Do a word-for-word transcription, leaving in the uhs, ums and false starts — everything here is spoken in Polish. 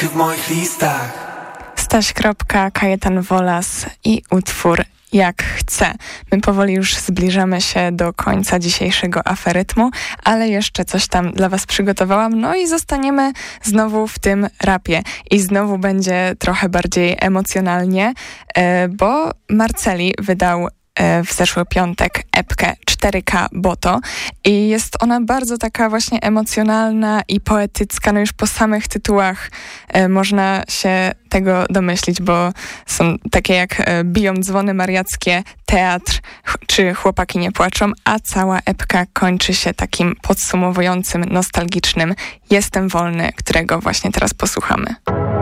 Staśki w moich listach. Staś. Kajetan Wolas i utwór Jak chcę. My powoli już zbliżamy się do końca dzisiejszego Aferytmu, ale jeszcze coś tam dla was przygotowałam. No i zostaniemy znowu w tym rapie. I znowu będzie trochę bardziej emocjonalnie, bo Marceli wydał w zeszły piątek epkę cztery K Boto i jest ona bardzo taka właśnie emocjonalna i poetycka. No już po samych tytułach e, można się tego domyślić, bo są takie jak e, Biją dzwony mariackie, Teatr ch- czy Chłopaki nie płaczą, a cała epka kończy się takim podsumowującym, nostalgicznym Jestem wolny, którego właśnie teraz posłuchamy.